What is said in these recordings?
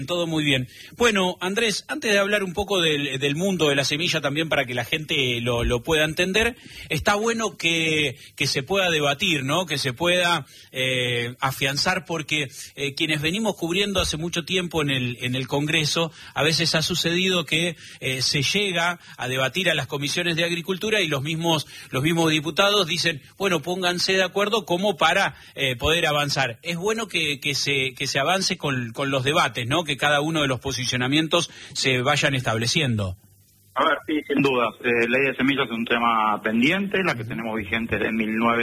Todo muy bien. Bueno, Andrés, antes de hablar un poco del mundo de la semilla también para que la gente lo pueda entender, está bueno que se pueda debatir, ¿no? Que se pueda afianzar, porque quienes venimos cubriendo hace mucho tiempo en el Congreso, a veces ha sucedido que se llega a debatir a las comisiones de Agricultura y los mismos diputados dicen, bueno, pónganse de acuerdo como para poder avanzar. Es bueno que se avance con los debates, ¿no? Que cada uno de los posicionamientos se vayan estableciendo. A ver, sí, sin dudas. Ley de semillas es un tema pendiente, la que tenemos vigente desde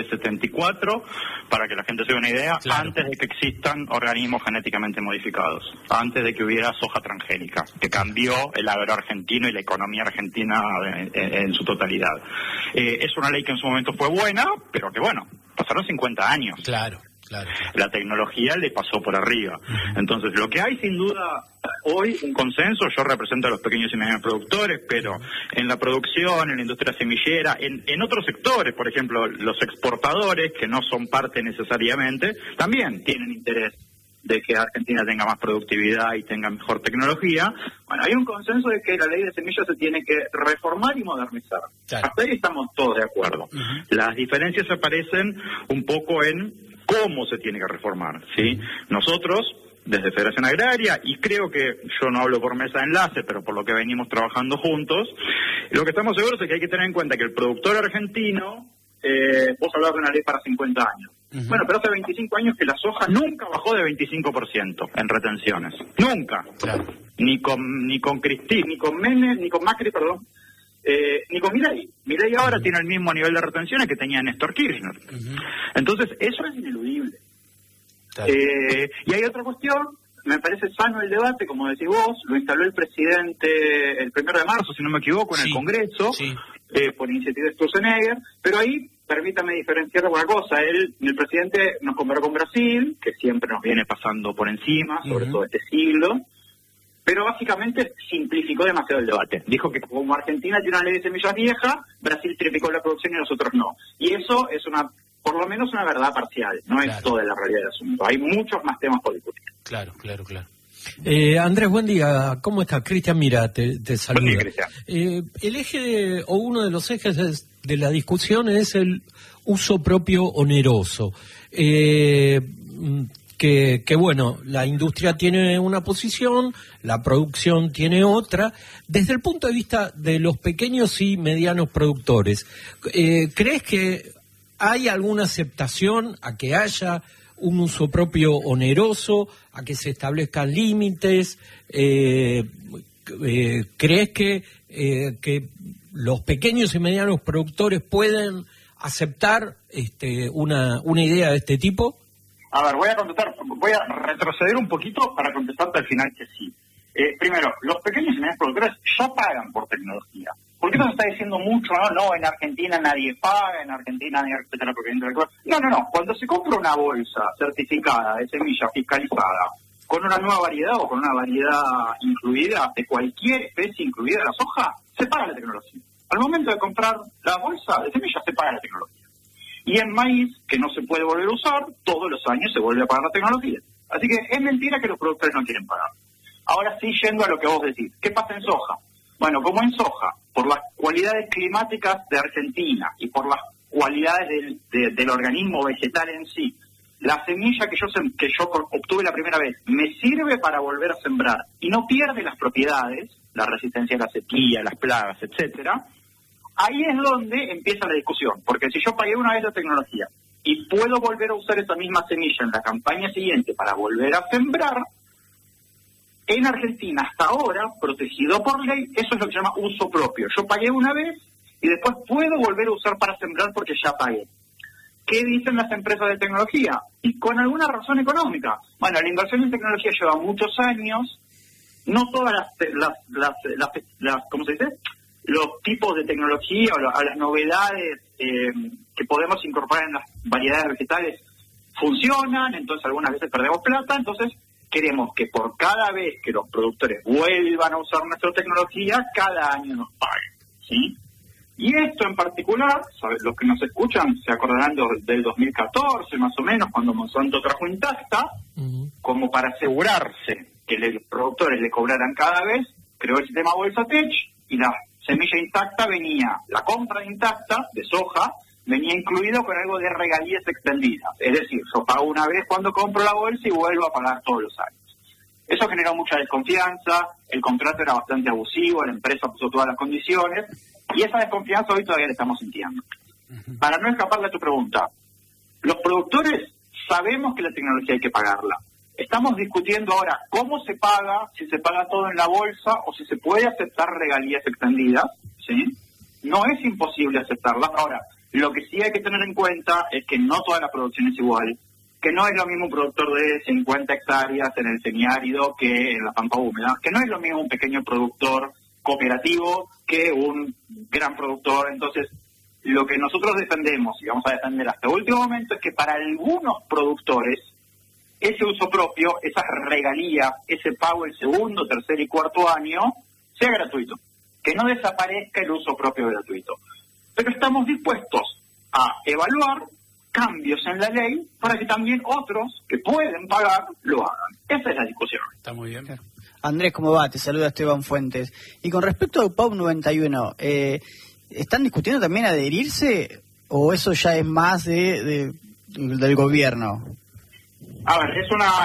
1974, para que la gente se dé una idea, claro, antes de que existan organismos genéticamente modificados, antes de que hubiera soja transgénica, que cambió el agro argentino y la economía argentina en su totalidad. Es una ley que en su momento fue buena, pero que bueno, pasaron 50 años. Claro. La tecnología le pasó por arriba. Entonces, lo que hay sin duda hoy, un consenso, yo represento a los pequeños y medianos productores, pero en la producción, en la industria semillera, en otros sectores, por ejemplo, los exportadores, que no son parte necesariamente, también tienen interés de que Argentina tenga más productividad y tenga mejor tecnología. Bueno, hay un consenso de que la ley de semillas se tiene que reformar y modernizar. Claro. Hasta ahí estamos todos de acuerdo. Las diferencias aparecen un poco en cómo se tiene que reformar, ¿sí? Nosotros, desde Federación Agraria, y creo que yo no hablo por mesa de enlace, pero por lo que venimos trabajando juntos, lo que estamos seguros es que hay que tener en cuenta que el productor argentino, vos hablabas de una ley para 50 años. Bueno, pero hace 25 años que la soja nunca bajó de 25% en retenciones. Nunca. Claro. Ni con Cristina, ni con Menem, ni con Macri, perdón. Ni con Milei. Milei ahora tiene el mismo nivel de retenciones que tenía Néstor Kirchner. Entonces, eso es ineludible. Claro. Y hay otra cuestión, me parece sano el debate, como decís vos, lo instaló el presidente el 1 de marzo, si no me equivoco, en el Congreso, por iniciativa de Sturzenegger, pero ahí, permítame diferenciar una cosa, el presidente nos comparó con Brasil, que siempre nos viene pasando por encima, sobre todo este siglo, pero básicamente simplificó demasiado el debate. Dijo que como Argentina tiene una ley de semillas vieja, Brasil triplicó la producción y nosotros no. Y eso es por lo menos una verdad parcial, no es toda la realidad del asunto. Hay muchos más temas por discutir. Claro. Andrés, buen día. ¿Cómo estás? Cristian Mira, te saluda. Buen día, Cristian. El eje o uno de los ejes de la discusión es el uso propio oneroso. Que bueno, la industria tiene una posición, la producción tiene otra. Desde el punto de vista de los pequeños y medianos productores, ¿crees que hay alguna aceptación a que haya un uso propio oneroso, a que se establezcan límites? ¿Crees que los pequeños y medianos productores pueden aceptar una idea de este tipo? A ver, voy a retroceder un poquito para contestarte al final que sí. Primero, los pequeños y medianos productores ya pagan por tecnología. ¿Por qué no se está diciendo mucho? No, en Argentina nadie paga, en Argentina nadie respeta la propiedad intelectual. No. Cuando se compra una bolsa certificada de semilla fiscalizada con una nueva variedad o con una variedad incluida de cualquier especie incluida de la soja, se paga la tecnología. Al momento de comprar la bolsa de semilla se paga la tecnología. Y en maíz, que no se puede volver a usar, todos los años se vuelve a pagar la tecnología. Así que es mentira que los productores no quieren pagar. Ahora sí, yendo a lo que vos decís, ¿qué pasa en soja? Bueno, como en soja, por las cualidades climáticas de Argentina y por las cualidades del organismo vegetal en sí, la semilla que yo obtuve la primera vez me sirve para volver a sembrar y no pierde las propiedades, la resistencia a la sequía, las plagas, etcétera. Ahí es donde empieza la discusión, porque si yo pagué una vez la tecnología y puedo volver a usar esa misma semilla en la campaña siguiente para volver a sembrar, en Argentina hasta ahora, protegido por ley, eso es lo que se llama uso propio. Yo pagué una vez y después puedo volver a usar para sembrar porque ya pagué. ¿Qué dicen las empresas de tecnología? Y con alguna razón económica. Bueno, la inversión en tecnología lleva muchos años, no todas las ¿cómo se dice?, los tipos de tecnología o a las novedades que podemos incorporar en las variedades vegetales funcionan, entonces algunas veces perdemos plata, entonces queremos que por cada vez que los productores vuelvan a usar nuestra tecnología, cada año nos paguen, ¿sí? Y esto en particular, los que nos escuchan se acordarán del 2014 más o menos, cuando Monsanto trajo Intacta, como para asegurarse que los productores le cobraran cada vez, creó el sistema Bolsatech y la semilla intacta venía, la compra intacta de soja venía incluido con algo de regalías extendidas. Es decir, yo pago una vez cuando compro la bolsa y vuelvo a pagar todos los años. Eso generó mucha desconfianza, el contrato era bastante abusivo, la empresa puso todas las condiciones, y esa desconfianza hoy todavía la estamos sintiendo. Para no escapar de tu pregunta, los productores sabemos que la tecnología hay que pagarla. Estamos discutiendo ahora cómo se paga, si se paga todo en la bolsa o si se puede aceptar regalías extendidas, ¿sí? No es imposible aceptarlas. Ahora, lo que sí hay que tener en cuenta es que no toda la producción es igual, que no es lo mismo un productor de 50 hectáreas en el semiárido que en la pampa húmeda, que no es lo mismo un pequeño productor cooperativo que un gran productor. Entonces, lo que nosotros defendemos, y vamos a defender hasta el último momento, es que para algunos productores ese uso propio, esas regalías, ese pago el segundo, tercer y cuarto año, sea gratuito. Que no desaparezca el uso propio gratuito. Pero estamos dispuestos a evaluar cambios en la ley para que también otros que pueden pagar lo hagan. Esa es la discusión. Está muy bien. Andrés, ¿cómo va? Te saluda Esteban Fuentes. Y con respecto al POP 91, ¿están discutiendo también adherirse o eso ya es más del gobierno? A ver,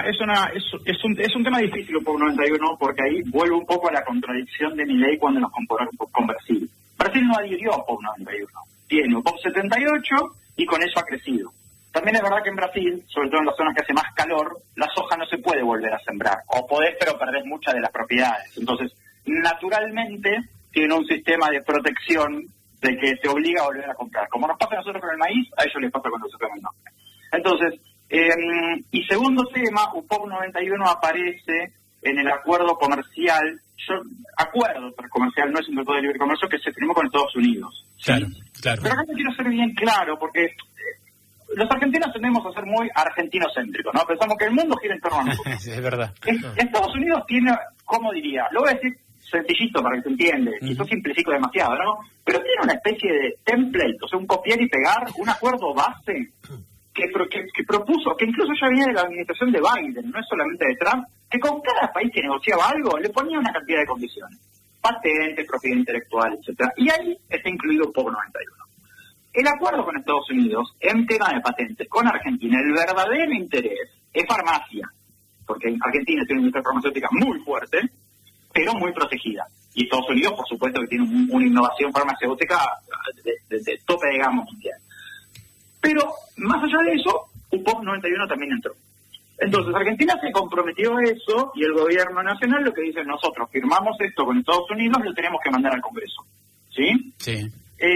es un tema difícil el POP 91 porque ahí vuelve un poco a la contradicción de mi ley cuando nos comparamos con Brasil. Brasil no adhirió a POP 91, tiene un POP 78 y con eso ha crecido. También es verdad que en Brasil, sobre todo en las zonas que hace más calor, la soja no se puede volver a sembrar, o podés pero perdés muchas de las propiedades. Entonces, naturalmente tiene un sistema de protección de que te obliga a volver a comprar. Como nos pasa a nosotros con el maíz, a ellos les pasa cuando se toman el norte. Entonces, y segundo tema, UPOP 91 aparece en el acuerdo comercial, acuerdo comercial, no es un tratado de libre comercio que se firmó con Estados Unidos. Claro, ¿sí? claro. Pero acá me quiero ser bien claro, porque los argentinos tendemos a ser muy argentinocéntricos, ¿no? Pensamos que el mundo gira en torno a nosotros. Es verdad. Estados Unidos tiene, ¿cómo diría? Lo voy a decir sencillito para que se entiende, quizás simplifico demasiado, ¿no? Pero tiene una especie de template, o sea, un copiar y pegar, un acuerdo base que propuso, que incluso ya viene de la administración de Biden, no es solamente de Trump, que con cada país que negociaba algo le ponía una cantidad de condiciones, patentes, propiedad intelectual, etcétera, y ahí está incluido POP 91. El acuerdo con Estados Unidos en tema de patentes con Argentina, el verdadero interés es farmacia, porque Argentina tiene una industria farmacéutica muy fuerte, pero muy protegida, y Estados Unidos, por supuesto, que tiene una innovación farmacéutica de tope de gama mundial. Pero, más allá de eso, un POP 91 también entró. Entonces, Argentina se comprometió a eso y el gobierno nacional lo que dice, nosotros firmamos esto con Estados Unidos, lo tenemos que mandar al Congreso. ¿Sí? Sí.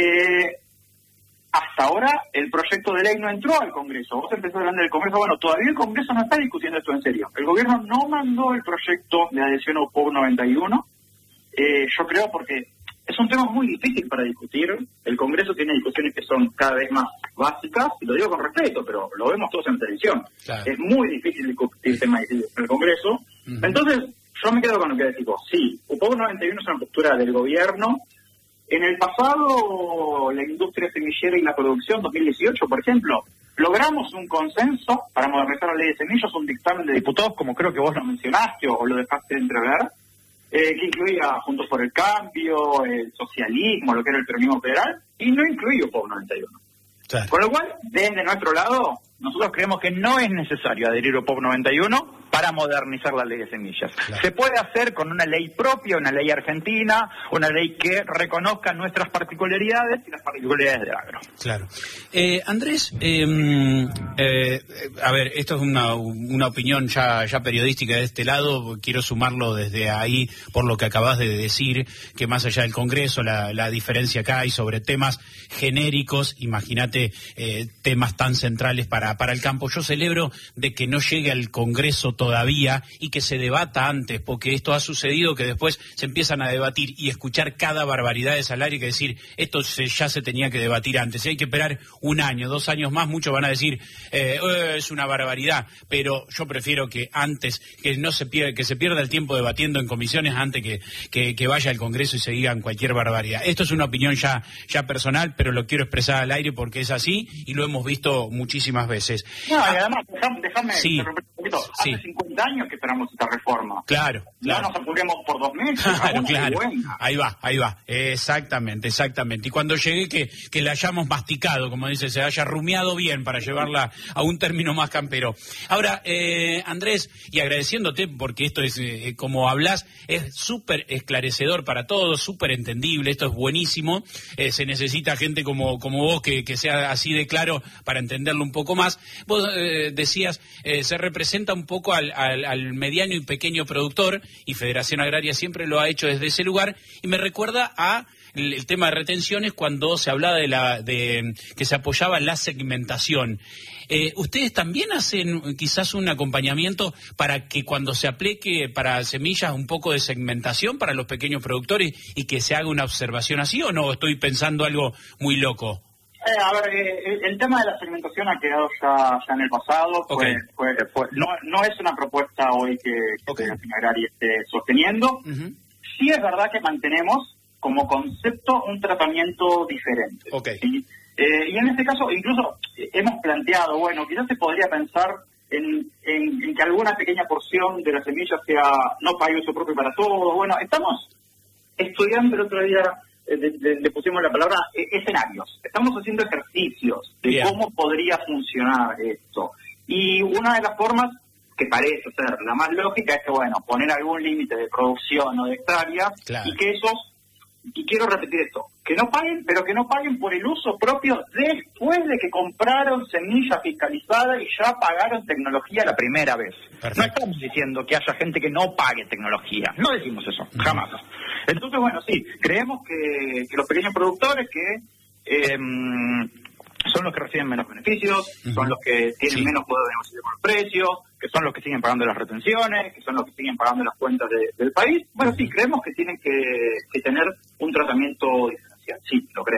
Hasta ahora, el proyecto de ley no entró al Congreso. Vos empezás hablando del Congreso. Bueno, todavía el Congreso no está discutiendo esto en serio. El gobierno no mandó el proyecto de adhesión a POP 91. Yo creo porque es un tema muy difícil para discutir. El Congreso tiene discusiones que son cada vez más básicas, y lo digo con respeto, pero lo vemos todos en televisión. Claro. Es muy difícil discutir temas en el Congreso. Entonces, yo me quedo con lo que decís vos. Sí, POP 91 es una postura del gobierno. En el pasado, la industria semillera y la producción, 2018, por ejemplo, logramos un consenso para modernizar la ley de semillas, un dictamen de diputados, como creo que vos lo mencionaste o lo dejaste de entrever, que incluía Juntos por el Cambio, el socialismo, lo que era el peronismo federal, y no incluía POP 91. Claro. Con lo cual, desde nuestro lado, nosotros creemos que no es necesario adherir a POP 91 para modernizar la ley de semillas. Claro. Se puede hacer con una ley propia, una ley argentina, una ley que reconozca nuestras particularidades y las particularidades del agro. Claro. Andrés, a ver, esto es una opinión ya periodística de este lado, quiero sumarlo desde ahí por lo que acabas de decir, que más allá del Congreso, la diferencia que hay sobre temas genéricos, imagínate temas tan centrales para el campo. Yo celebro de que no llegue al Congreso todavía y que se debata antes, porque esto ha sucedido que después se empiezan a debatir y escuchar cada barbaridad de salario y que decir, esto ya se tenía que debatir antes. Si hay que esperar 1 año, 2 años más, muchos van a decir, es una barbaridad, pero yo prefiero que antes, que se pierda el tiempo debatiendo en comisiones antes que vaya al Congreso y se digan cualquier barbaridad. Esto es una opinión ya personal, pero lo quiero expresar al aire porque es así y lo hemos visto muchísimas veces. No, y además, déjame sí, interrumpir un poquito. Hace 50 años que esperamos esta reforma. Claro. No nos apuremos por 2 meses. Claro. Ahí va. Exactamente. Y cuando llegue que la hayamos masticado, como dice, se haya rumiado bien para llevarla a un término más campero. Ahora, Andrés, y agradeciéndote porque esto es, como hablas, es súper esclarecedor para todos, súper entendible, esto es buenísimo. Se necesita gente como vos que sea así de claro para entenderlo un poco más. Vos decías, se representa un poco al mediano y pequeño productor, y Federación Agraria siempre lo ha hecho desde ese lugar, y me recuerda a el tema de retenciones cuando se hablaba de que se apoyaba la segmentación. ¿Ustedes también hacen quizás un acompañamiento para que cuando se aplique para semillas un poco de segmentación para los pequeños productores y que se haga una observación así, o no estoy pensando algo muy loco? A ver, el tema de la segmentación ha quedado ya en el pasado. Okay. No es una propuesta hoy que Federación Agraria esté sosteniendo. Uh-huh. Sí es verdad que mantenemos como concepto un tratamiento diferente. Okay. ¿Sí? Y en este caso incluso hemos planteado, quizás se podría pensar en que alguna pequeña porción de las semillas sea no pague uso propio para todos. Bueno, estamos estudiando el otro día. Le pusimos la palabra escenarios. Estamos haciendo ejercicios de cómo podría funcionar esto. Y una de las formas que parece ser la más lógica es que, poner algún límite de producción o de hectáreas, claro, y que y quiero repetir esto, que no paguen, pero que no paguen por el uso propio después de que compraron semilla fiscalizada y ya pagaron tecnología la primera vez. Perfecto. No estamos diciendo que haya gente que no pague tecnología, no decimos eso, jamás. Entonces, sí, creemos que los pequeños productores que son los que reciben menos beneficios, son los que tienen menos poder de negociar con los precios, que son los que siguen pagando las retenciones, que son los que siguen pagando las cuentas del país. Sí, creemos que tienen que tener un tratamiento diferencial. Sí, lo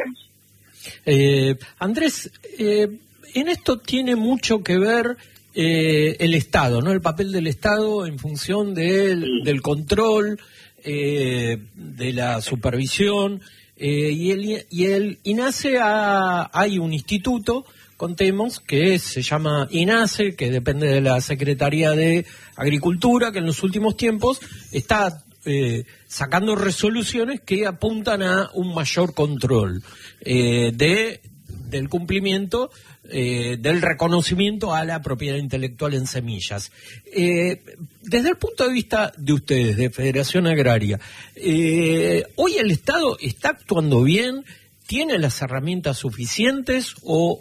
creemos. Andrés, en esto tiene mucho que ver el Estado, ¿no? El papel del Estado en función del control, de la supervisión. Y el INASE hay un instituto, contemos, que se llama INASE, que depende de la Secretaría de Agricultura, que en los últimos tiempos está sacando resoluciones que apuntan a un mayor control del cumplimiento, del reconocimiento a la propiedad intelectual en semillas. Desde el punto de vista de ustedes, de Federación Agraria, ¿hoy el Estado está actuando bien? ¿Tiene las herramientas suficientes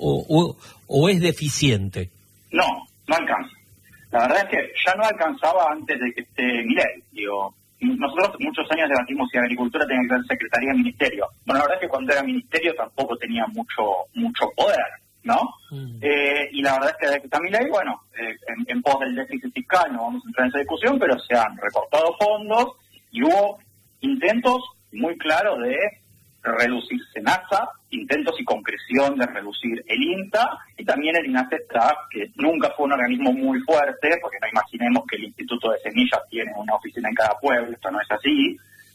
o es deficiente? No alcanza. La verdad es que ya no alcanzaba antes de que esté Milei. Nosotros muchos años debatimos si Agricultura tenía que ser Secretaría de Ministerio. La verdad es que cuando era Ministerio tampoco tenía mucho poder, ¿no? Y la verdad es que desde que está Milei, en pos del déficit fiscal no vamos a entrar en esa discusión, pero se han recortado fondos y hubo intentos muy claros de reducir SENASA, intentos y concreción de reducir el INTA, y también el INASE que nunca fue un organismo muy fuerte, porque no imaginemos que el Instituto de Semillas tiene una oficina en cada pueblo, esto no es así.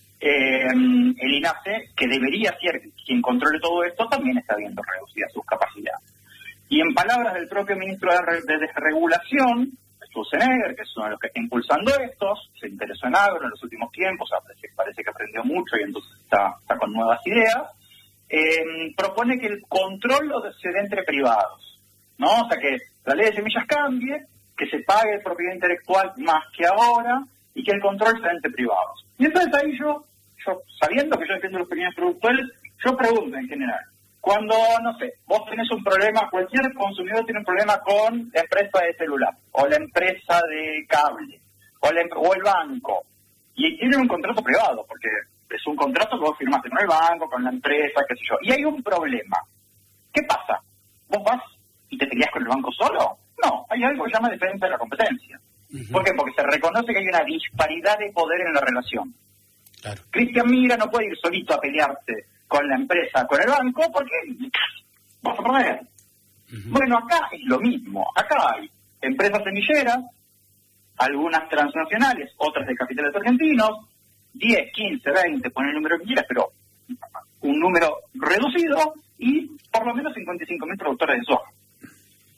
El INASE, que debería ser quien controle todo esto, también está viendo reducidas sus capacidades. Y en palabras del propio ministro de Desregulación, Sturzenegger, que es uno de los que está impulsando estos, se interesó en agro en los últimos tiempos, parece que aprendió mucho y entonces está con nuevas ideas, propone que el control se dé entre privados, ¿no? O sea, que la ley de semillas cambie, que se pague propiedad intelectual más que ahora y que el control se dé entre privados. Y entonces ahí yo sabiendo que yo defiendo a los pequeños productores, yo pregunto en general, cuando, vos tenés un problema, cualquier consumidor tiene un problema con la empresa de celular, o la empresa de cable, o el banco, y tienen un contrato privado, porque es un contrato que vos firmaste con el banco, con la empresa, qué sé yo, y hay un problema. ¿Qué pasa? ¿Vos vas y te peleás con el banco solo? No, hay algo que se llama defensa de la competencia. Uh-huh. ¿Por qué? Porque se reconoce que hay una disparidad de poder en la relación. Claro. Cristian Mira no puede ir solito a pelearse con la empresa, con el banco, porque vas a perder. Uh-huh. Bueno, acá es lo mismo. Acá hay empresas semilleras, algunas transnacionales, otras de capitales argentinos, 10, 15, 20, pon el número que quieras, pero un número reducido, y por lo menos 55.000 productores de soja.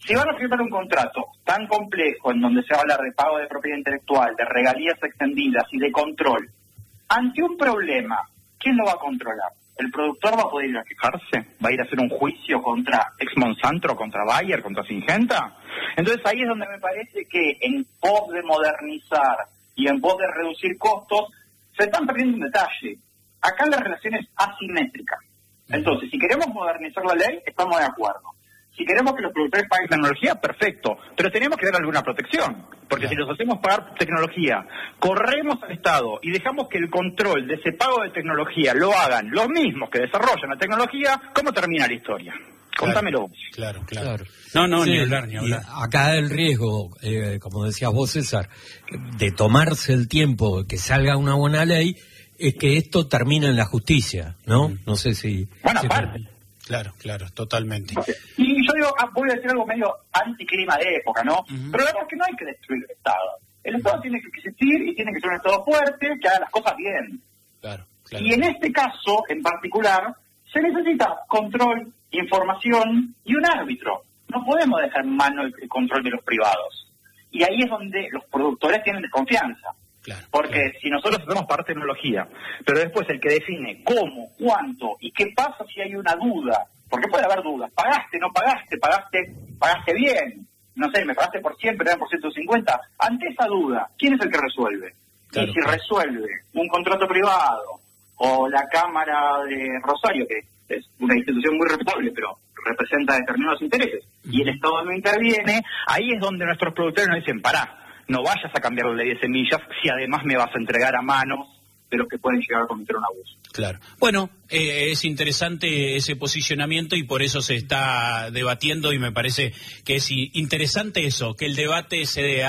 Si van a firmar un contrato tan complejo en donde se va a hablar de pago de propiedad intelectual, de regalías extendidas y de control, ante un problema, ¿quién lo va a controlar? ¿El productor va a poder ir a quejarse? ¿Va a ir a hacer un juicio contra Ex Monsanto, contra Bayer, contra Syngenta? Entonces ahí es donde me parece que en pos de modernizar y en pos de reducir costos, se están perdiendo un detalle. Acá la relación es asimétrica. Entonces, si queremos modernizar la ley, estamos de acuerdo. Si queremos que los productores paguen tecnología, perfecto, pero tenemos que dar alguna protección, porque si los hacemos pagar tecnología, corremos al Estado y dejamos que el control de ese pago de tecnología lo hagan los mismos que desarrollan la tecnología, ¿cómo termina la historia? Contámelo. Claro. No, sí, ni hablar. Acá el riesgo, como decías vos, César, de tomarse el tiempo que salga una buena ley, es que esto termine en la justicia, ¿no? No sé si... Bueno, aparte. Claro, totalmente. Y yo digo, voy a decir algo medio anticlima de época, ¿no? Pero la verdad es que no hay que destruir el Estado. El Estado tiene que existir y tiene que ser un Estado fuerte que haga las cosas bien. Claro. Y en este caso, en particular, se necesita control, información y un árbitro. No podemos dejar en mano el control de los privados. Y ahí es donde los productores tienen desconfianza. Porque si nosotros hacemos parte de tecnología, pero después el que define cómo, cuánto y qué pasa si hay una duda, porque puede haber dudas, pagaste, no pagaste, pagaste bien, no sé, me pagaste por 100, pero eran por 150, ante esa duda, ¿quién es el que resuelve? Y si resuelve un contrato privado o la Cámara de Rosario, que es una institución muy respetable, pero representa determinados intereses, y el Estado no interviene, ahí es donde nuestros productores nos dicen, pará, no vayas a cambiar la ley de semillas si además me vas a entregar a manos de los que pueden llegar a cometer un abuso. Claro. Bueno, es interesante ese posicionamiento y por eso se está debatiendo y me parece que es interesante eso, que el debate se dé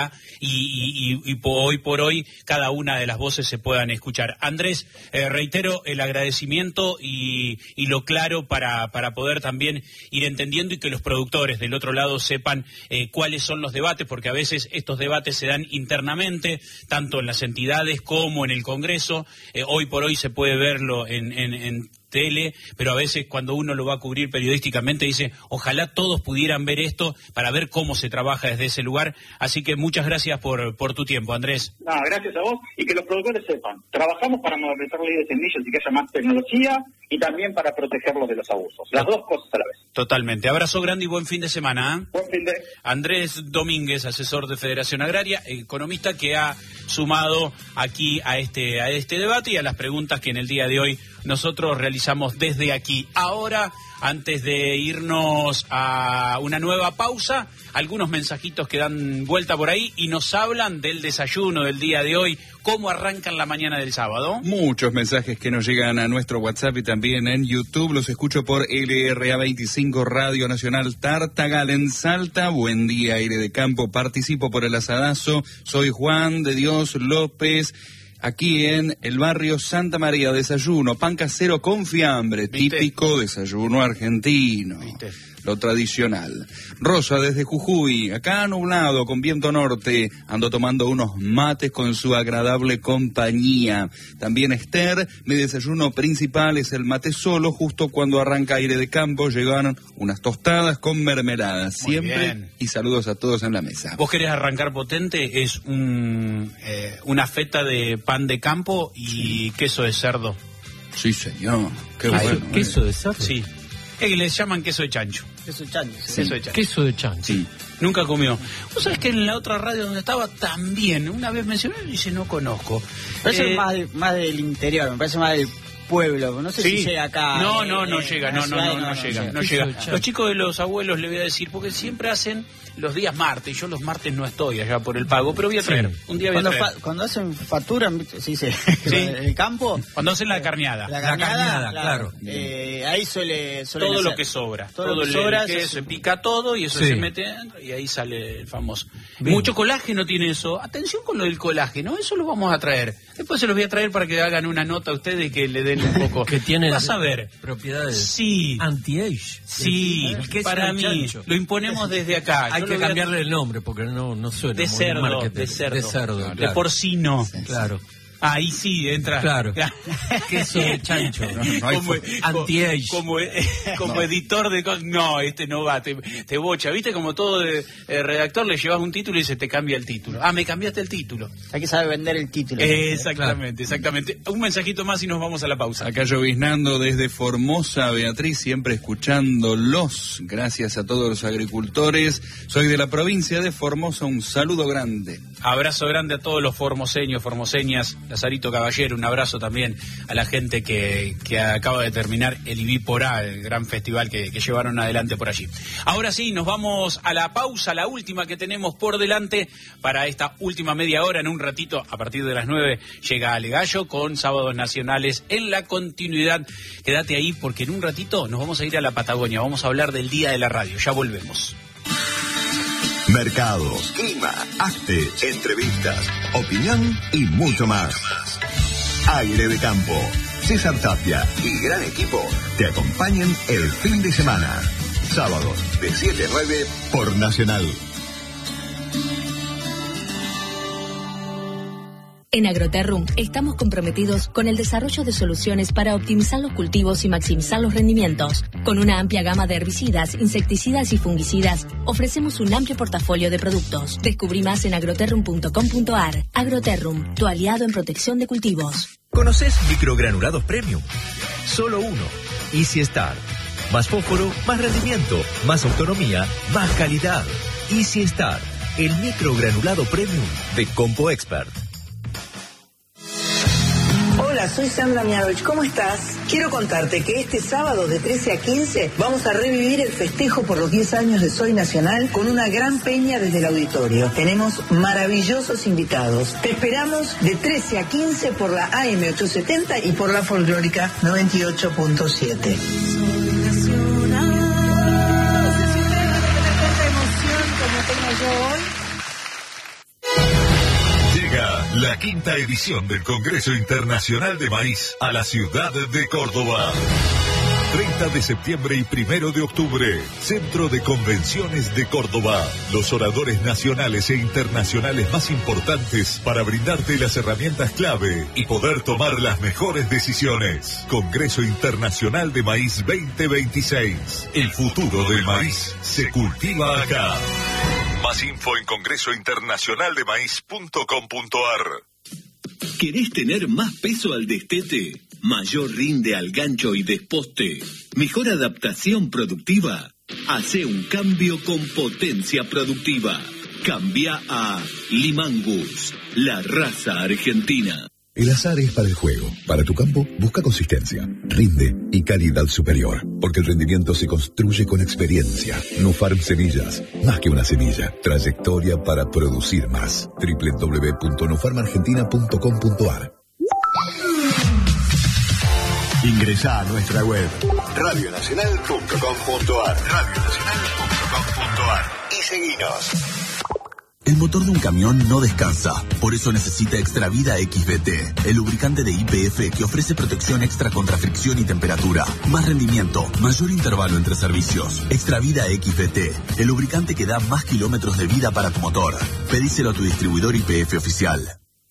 y hoy por hoy cada una de las voces se puedan escuchar. Andrés, reitero el agradecimiento y lo claro para poder también ir entendiendo y que los productores del otro lado sepan cuáles son los debates, porque a veces estos debates se dan internamente, tanto en las entidades como en el Congreso. Hoy por hoy se puede verlo en tele, pero a veces cuando uno lo va a cubrir periodísticamente dice, ojalá todos pudieran ver esto para ver cómo se trabaja desde ese lugar. Así que muchas gracias por tu tiempo, Andrés. No, gracias a vos y que los productores sepan, trabajamos para modernizar la ley de semillas y que haya más tecnología y también para protegerlos de los abusos. Las dos cosas a la vez. Totalmente. Abrazo grande y buen fin de semana. Buen fin de... Andrés Domínguez, asesor de Federación Agraria, economista que ha sumado aquí a este debate y a las preguntas que en el día de hoy nosotros realizamos desde aquí. Ahora, antes de irnos a una nueva pausa, algunos mensajitos que dan vuelta por ahí y nos hablan del desayuno del día de hoy. ¿Cómo arrancan la mañana del sábado? Muchos mensajes que nos llegan a nuestro WhatsApp y también en YouTube. Los escucho por LRA25 Radio Nacional Tartagal en Salta. Buen día, aire de campo. Participo por el asadazo. Soy Juan de Dios López. Aquí en el barrio Santa María, desayuno, pan casero con fiambre, ¿viste? Típico desayuno argentino, ¿viste? Lo tradicional. Rosa desde Jujuy, acá nublado con viento norte, ando tomando unos mates con su agradable compañía. También Esther, mi desayuno principal es el mate solo, justo cuando arranca aire de campo llegaron unas tostadas con mermelada, siempre bien. Y saludos a todos en la mesa. ¿Vos querés arrancar potente? Es una feta de pan de campo y queso de cerdo. Sí, señor. Qué bueno. ¿Queso de cerdo? Sí. Es que les llaman queso de chancho. Queso de chancho. Sí. Queso de chancho. Queso de chancho. Sí. Nunca comió. Vos sabés que en la otra radio donde estaba también, una vez mencioné y dice no conozco. Parece más del interior, me parece más del pueblo, no sé si llega acá. No llega, no llega. Los chicos de los abuelos le voy a decir, porque siempre hacen los días martes, yo los martes no estoy allá por el pago, pero voy a traer, un día voy a traer. Cuando hacen facturan, ¿sí? El campo. Cuando hacen la carneada. La carneada, claro. Ahí suele todo lo que sobra. Todo lo que sobra, se pica todo y eso se mete dentro y ahí sale el famoso. Bien. Mucho colágeno tiene eso. Atención con lo del colágeno, eso lo vamos a traer. Después se los voy a traer para que hagan una nota a ustedes y que le den un poco. Que tiene vas a ver propiedades anti-age. Sí, para mí lo imponemos desde acá. Hay que cambiarle el nombre porque no suena de cerdo, de cerdo, de porcino. Sí, claro. Ahí sí entra. Claro. Queso de chancho. No hay Anti-age. Como editor de cosas. No, no va, te bocha. ¿Viste? Como todo redactor, le llevas un título y se te cambia el título. Ah, me cambiaste el título. Hay que saber vender el título. Exactamente. Un mensajito más y nos vamos a la pausa. Acá lloviznando desde Formosa, Beatriz, siempre escuchándolos. Gracias a todos los agricultores. Soy de la provincia de Formosa, un saludo grande. Abrazo grande a todos los formoseños, formoseñas, Lazarito Caballero, un abrazo también a la gente que acaba de terminar el Ibiporá, el gran festival que llevaron adelante por allí. Ahora sí, nos vamos a la pausa, la última que tenemos por delante para esta última media hora. En un ratito, a partir de las 9, llega Ale Gallo con Sábados Nacionales en la continuidad. Quédate ahí porque en un ratito nos vamos a ir a la Patagonia, vamos a hablar del Día de la Radio, ya volvemos. Mercados, clima, arte, entrevistas, opinión y mucho más. Aire de Campo, César Tapia y gran equipo te acompañan el fin de semana. Sábados de 7 a 9 por Nacional. En Agroterrum estamos comprometidos con el desarrollo de soluciones para optimizar los cultivos y maximizar los rendimientos. Con una amplia gama de herbicidas, insecticidas y fungicidas, ofrecemos un amplio portafolio de productos. Descubrí más en agroterrum.com.ar. Agroterrum, tu aliado en protección de cultivos. ¿Conoces microgranulados premium? Solo uno. Easy Star. Más fósforo, más rendimiento, más autonomía, más calidad. Easy Star, el microgranulado premium de Compo Expert. Hola, soy Sandra Mianovich, ¿cómo estás? Quiero contarte que este sábado de 13 a 15 vamos a revivir el festejo por los 10 años de Soy Nacional con una gran peña desde el auditorio. Tenemos maravillosos invitados. Te esperamos de 13 a 15 por la AM 870 y por la folclórica 98.7. La quinta edición del Congreso Internacional de Maíz a la ciudad de Córdoba. 30 de septiembre y 1 de octubre, Centro de Convenciones de Córdoba. Los oradores nacionales e internacionales más importantes para brindarte las herramientas clave y poder tomar las mejores decisiones. Congreso Internacional de Maíz 2026. El futuro del maíz se cultiva acá. Más info en congresointernacionaldemaíz.com.ar. ¿Querés tener más peso al destete? ¿Mayor rinde al gancho y desposte? ¿Mejor adaptación productiva? Hace un cambio con potencia productiva. Cambia a Limangus, la raza argentina. El azar es para el juego. Para tu campo, busca consistencia, rinde y calidad superior. Porque el rendimiento se construye con experiencia. Nufarm Semillas. Más que una semilla. Trayectoria para producir más. www.nufarmargentina.com.ar. Ingresá a nuestra web radionacional.com.ar y seguinos. El motor de un camión no descansa, por eso necesita Extravida XVT, el lubricante de YPF que ofrece protección extra contra fricción y temperatura, más rendimiento, mayor intervalo entre servicios. Extravida XVT, el lubricante que da más kilómetros de vida para tu motor. Pedíselo a tu distribuidor YPF oficial.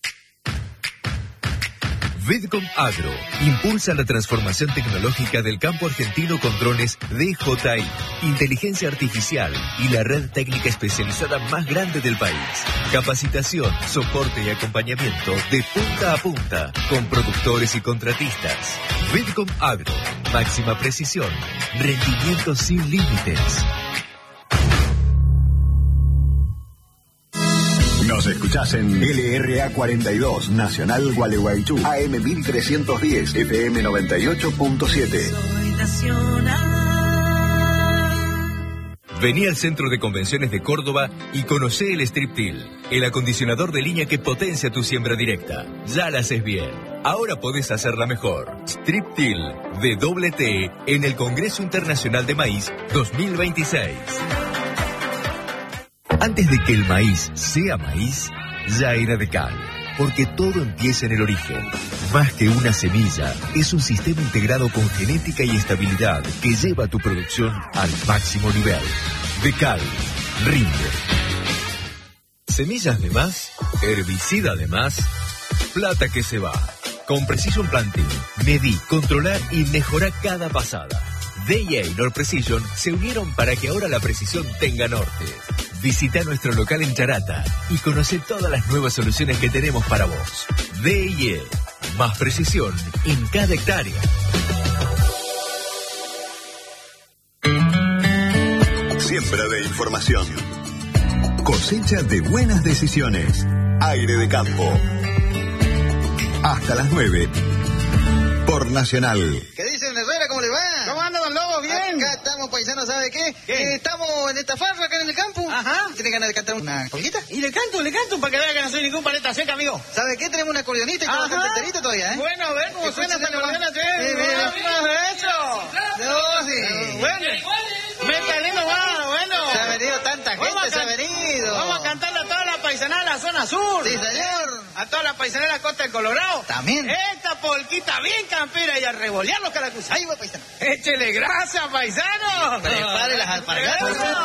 Vidcom Agro impulsa la transformación tecnológica del campo argentino con drones DJI, inteligencia artificial y la red técnica especializada más grande del país. Capacitación, soporte y acompañamiento de punta a punta con productores y contratistas. Vidcom Agro, máxima precisión, rendimiento sin límites. Nos escuchás en LRA 42, Nacional Gualeguaychú, AM 1310, FM 98.7. Vení al Centro de Convenciones de Córdoba y conocé el Striptil, el acondicionador de línea que potencia tu siembra directa. Ya la haces bien. Ahora podés hacerla mejor. Striptil de doble T en el Congreso Internacional de Maíz 2026. Antes de que el maíz sea maíz, ya era de cal, porque todo empieza en el origen. Más que una semilla, es un sistema integrado con genética y estabilidad que lleva tu producción al máximo nivel. De cal, rinde. Semillas de más, herbicida de más. plata que se va. Con Precision Planting, medí, controlar y mejorar cada pasada. DIA y Nord Precision se unieron para que ahora la precisión tenga norte. Visita nuestro local en Charata y conoce todas las nuevas soluciones que tenemos para vos. DIA, más precisión en cada hectárea. Siembra de información. Cosecha de buenas decisiones. Aire de campo. Hasta las 9. Por Nacional. ¿Qué dice don Herrera? ¿Cómo le va? ¿Cómo anda, don Lobo? Bien. Acá estamos, paisanos, ¿sabe qué? Estamos en esta farra acá en el campo. Ajá. ¿Tiene ganas de cantar una colguita? Y le canto, para que vea que no soy ningún paleta seca, amigo. ¿Sabe qué? Tenemos una acordeonita y estamos canterito todavía, ¿eh? Bueno, a ver cómo suena esta acordeonita. Sí. Bueno, métale nomás, bueno. Se ha venido tanta gente, se ha venido. Vamos a cantarle a toda la paisanada de la zona sur. Sí, señor. A toda la paisanada de la costa del Colorado. También. Esta polquita bien campera y a revolear los caracuzos. Ahí va, paisano. Échele grasa, paisano. Prepare las alpargatas.